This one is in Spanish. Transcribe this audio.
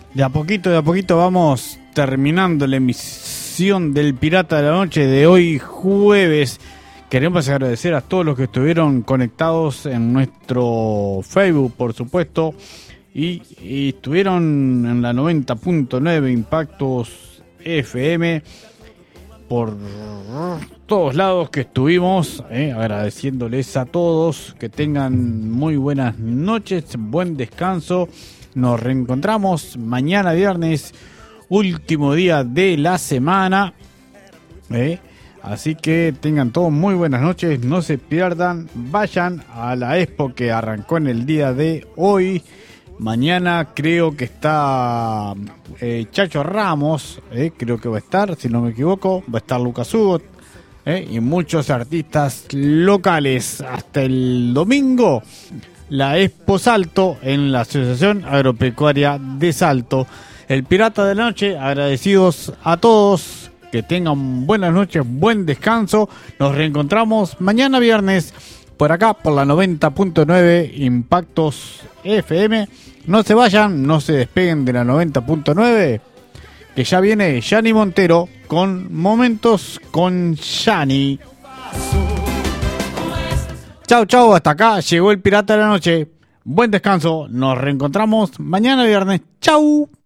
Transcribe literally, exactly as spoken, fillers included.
De a poquito, de a poquito vamos terminando la emisión del Pirata de la Noche de hoy jueves. Queremos agradecer a todos los que estuvieron conectados en nuestro Facebook, por supuesto, y, y estuvieron en la noventa punto nueve Impactos F M por todos lados que estuvimos, eh, agradeciéndoles a todos que tengan muy buenas noches, buen descanso. Nos reencontramos mañana viernes, último día de la semana, ¿eh? Así que tengan todos muy buenas noches, no se pierdan, vayan a la expo que arrancó en el día de hoy. Mañana creo que está eh, Chacho Ramos, eh, creo que va a estar, si no me equivoco, va a estar Lucas Hugo, eh, y muchos artistas locales. Hasta el domingo, la Expo Salto en la Asociación Agropecuaria de Salto. El Pirata de la Noche, agradecidos a todos, que tengan buenas noches, buen descanso. Nos reencontramos mañana viernes por acá, por la noventa punto nueve Impactos F M. No se vayan, no se despeguen de la noventa punto nueve, que ya viene Yani Montero con Momentos con Yani. Chau, chau, hasta acá llegó el Pirata de la Noche. Buen descanso, nos reencontramos mañana viernes. Chau.